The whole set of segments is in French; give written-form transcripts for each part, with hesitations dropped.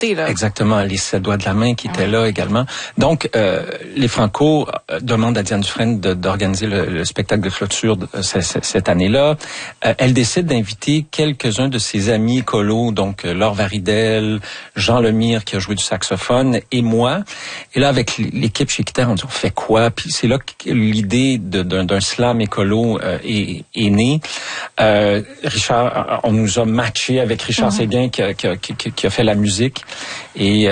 là. Exactement, les 7 doigts de la main qui étaient là également. Donc, les Franco demandent à Diane Dufresne d'organiser le spectacle de clôture cette année-là. Elle décide d'inviter quelques-uns de ses amis écolos, donc Laure Varidel, Jean Lemire qui a joué du saxophone et moi. Et là, avec l'équipe chez Équiterre, on dit on fait quoi? Puis c'est là que l'idée d'un slam écolo est née. Richard, on nous a matché avec Richard Séguin qui a fait la musique et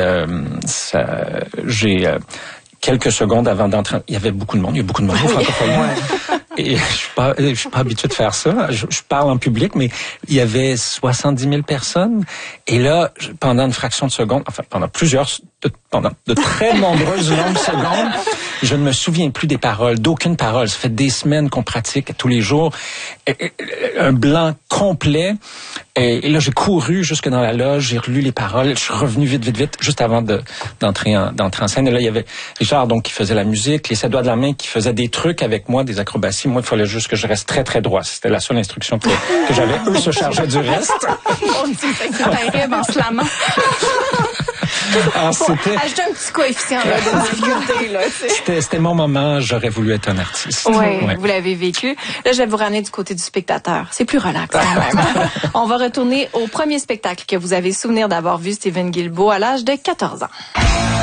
j'ai quelques secondes avant d'entrer, il y avait beaucoup de monde, il y a beaucoup de monde au Francophonie. Et je suis pas habitué de faire ça. Je parle en public, mais il y avait 70 000 personnes. Et là, pendant une fraction de seconde, enfin pendant de très nombreuses longues secondes, je ne me souviens plus des paroles, d'aucune parole. Ça fait des semaines qu'on pratique tous les jours. Un blanc complet. Et là, j'ai couru jusque dans la loge, j'ai relu les paroles, je suis revenu vite, juste avant d'entrer en scène. Et là, il y avait Richard, donc, qui faisait la musique, les 7 doigts de la main, qui faisait des trucs avec moi, des acrobaties. Moi, il fallait juste que je reste très, très droit. C'était la seule instruction que j'avais. Eux se chargeaient du reste. On dit c'est terrible en slamant. Alors, c'était... Ajoute un petit coefficient là, de difficulté. Là, c'était mon moment, j'aurais voulu être un artiste. Oui, vous l'avez vécu. Là, je vais vous ramener du côté du spectateur. C'est plus relax quand même. On va retourner au premier spectacle que vous avez souvenir d'avoir vu Steven Guilbeault à l'âge de 14 ans.